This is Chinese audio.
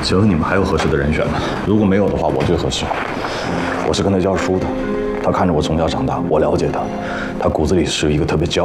请问你们还有合适的人选吗？如果没有的话，我最合适。我是跟他教书的，他看着我从小长大，我了解他，他骨子里是一个特别骄